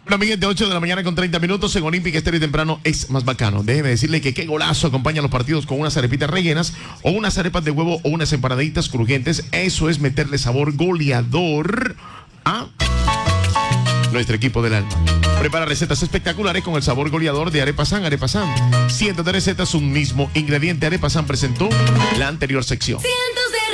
Bueno, amigues, de 8 de la mañana con 30 minutos en Olímpica Estéreo temprano es más bacano. Déjeme decirle que qué golazo acompaña los partidos con unas arepitas rellenas o unas arepas de huevo o unas empanaditas crujientes. Eso es meterle sabor goleador a nuestro equipo del alma. Prepara recetas espectaculares con el sabor goleador de Arepa San. Arepa San. Cientos de recetas, un mismo ingrediente. Arepa San presentó la anterior sección.